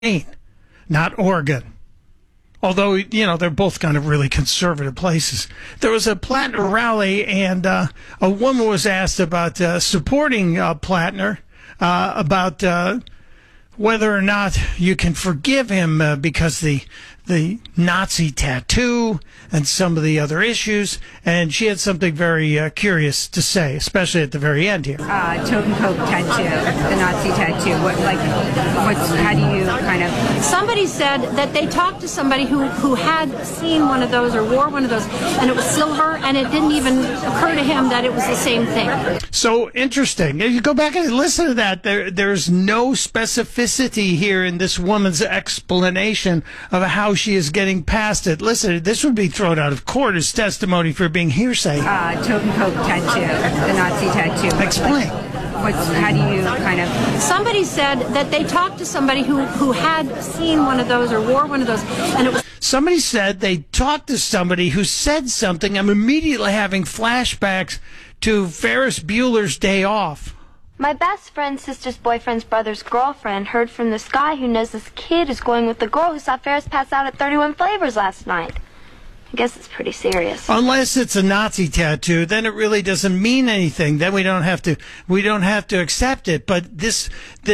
Maine, not Oregon. Although, they're both kind of really conservative places. There was a Plattner rally, and a woman was asked about supporting Plattner, about whether or not you can forgive him because the Nazi tattoo and some of the other issues. And she had something very curious to say, especially at the very end here. Tote and Coke tattoo, the Nazi tattoo. How do you kind of... Somebody said that they talked to somebody who had seen one of those or wore one of those, and it was silver, and it didn't even occur to him that it was the same thing. So interesting. If you go back and listen to that, there's no specificity here in this woman's explanation of how she is getting past it. Listen, this would be thrown out of court as testimony for being hearsay. Tote and Coke tattoo, the Nazi tattoo. Explain. How do you kind of... Somebody said that they talked to somebody who had seen one of those or wore one of those, and it was... Somebody said they talked to somebody who said something. I'm immediately having flashbacks to Ferris Bueller's Day Off. My best friend's sister's boyfriend's brother's girlfriend heard from this guy who knows this kid is going with the girl who saw Ferris pass out at 31 Flavors last night. I guess it's pretty serious. Unless it's a Nazi tattoo, then it really doesn't mean anything. Then we don't have to accept it. But this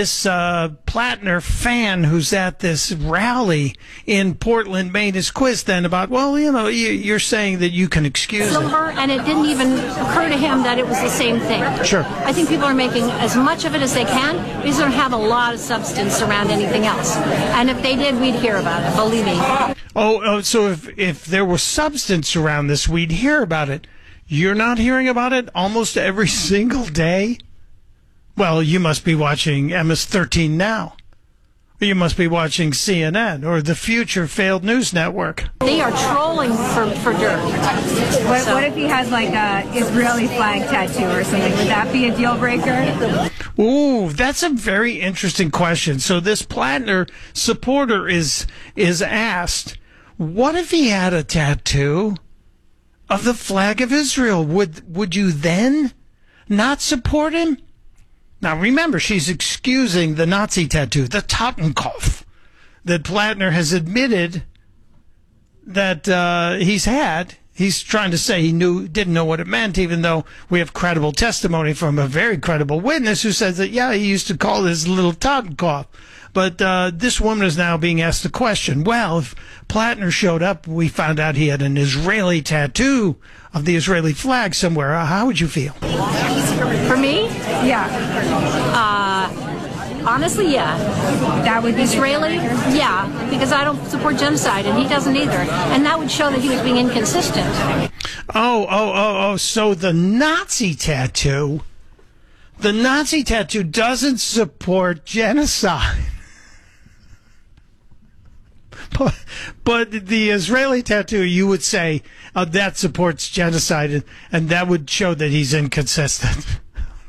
Plattner fan who's at this rally in Portland, Maine is quizzed then about, you're saying that you can excuse silver, and it didn't even occur to him that it was the same thing. Sure. I think people are making as much of it as they can because they don't have a lot of substance around anything else. And if they did, we'd hear about it, believe me. Oh, so if there was substance around this, we'd hear about it. You're not hearing about it almost every single day? Well, you must be watching MS-13 Now. Or you must be watching CNN or the future failed news network. They are trolling for dirt. What if he has like a Israeli flag tattoo or something? Would that be a deal breaker? Ooh, that's a very interesting question. So this Plattner supporter is asked, what if he had a tattoo of the flag of Israel? Would you then not support him? Now remember, she's excusing the Nazi tattoo, the Totenkopf, that Plattner has admitted that he's had. He's trying to say he didn't know what it meant, even though we have credible testimony from a very credible witness who says that, he used to call his little Totenkopf. But this woman is now being asked the question, well, if Plattner showed up, we found out he had an Israeli tattoo of the Israeli flag somewhere, how would you feel? For me? Yeah. Honestly, yeah. That would be Israeli? Yeah, because I don't support genocide, and he doesn't either. And that would show that he was being inconsistent. So the Nazi tattoo doesn't support genocide. But the Israeli tattoo, you would say, that supports genocide, and that would show that he's inconsistent.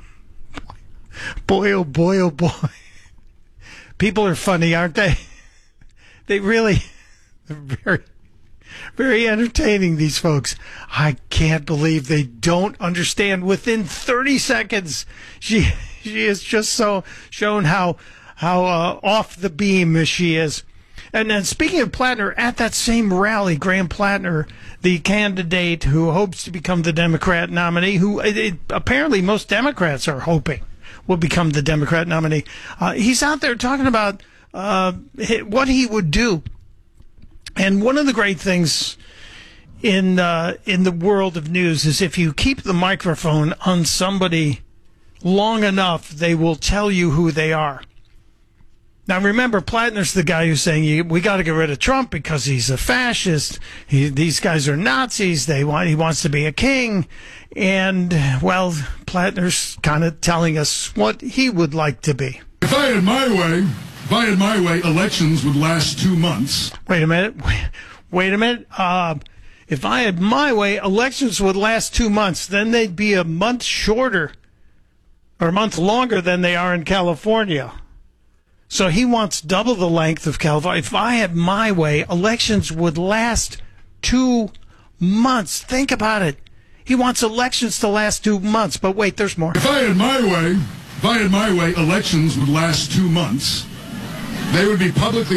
Boy, oh boy, oh boy. People are funny, aren't they? They really are very, very entertaining, these folks. I can't believe they don't understand. Within 30 seconds, she has just so shown how off the beam she is. And then speaking of Plattner, at that same rally, Graham Plattner, the candidate who hopes to become the Democrat nominee, who apparently most Democrats are hoping will become the Democrat nominee, he's out there talking about what he would do. And one of the great things in the world of news is if you keep the microphone on somebody long enough, they will tell you who they are. Now, remember, Plattner's the guy who's saying we got to get rid of Trump because he's a fascist. These guys are Nazis. He wants to be a king. And, well, Plattner's kind of telling us what he would like to be. If I had my way, elections would last 2 months. Wait a minute. If I had my way, elections would last 2 months. Then they'd be a month shorter or a month longer than they are in California. So he wants double the length of California. If I had my way, elections would last 2 months. Think about it. He wants elections to last 2 months. But wait, there's more. If I had my way, elections would last 2 months. They would be publicly